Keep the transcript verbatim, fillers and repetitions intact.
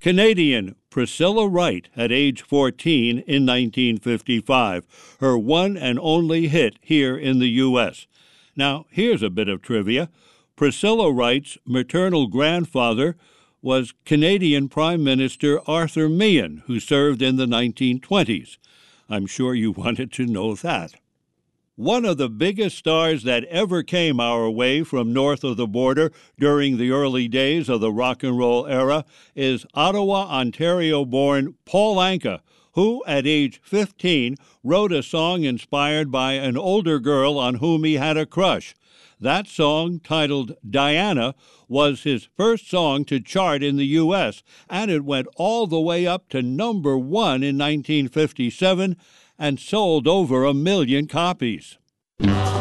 Canadian Priscilla Wright at age fourteen in nineteen fifty-five, her one and only hit here in the U S Now, here's a bit of trivia. Priscilla Wright's maternal grandfather was Canadian Prime Minister Arthur Meighen, who served in the nineteen twenties. I'm sure you wanted to know that. One of the biggest stars that ever came our way from north of the border during the early days of the rock and roll era is Ottawa, Ontario-born Paul Anka, who, at age fifteen, wrote a song inspired by an older girl on whom he had a crush. That song, titled Diana, was his first song to chart in the U S, and it went all the way up to number one in nineteen fifty-seven and sold over a million copies.